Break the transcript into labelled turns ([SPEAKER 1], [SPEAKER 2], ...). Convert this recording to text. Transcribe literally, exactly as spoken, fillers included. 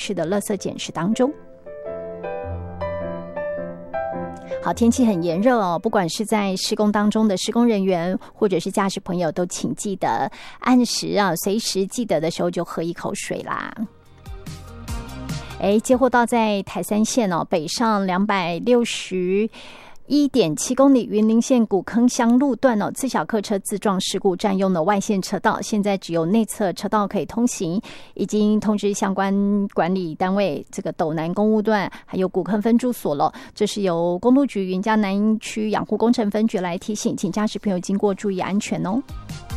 [SPEAKER 1] 式的垃圾捡拾当中。好，天气很炎热哦，不管是在施工当中的施工人员，或者是驾驶朋友，都请记得按时啊，随时记得的时候就喝一口水啦。哎，接获到在台三线哦，北上两百六十一点七公里云林县古坑乡路段哦，自小客车自撞事故占用了外线车道，现在只有内侧车道可以通行，已经通知相关管理单位，这个斗南公务段还有古坑分驻所了。这是由公路局云嘉南区养护工程分局来提醒，请驾驶朋友经过注意安全哦。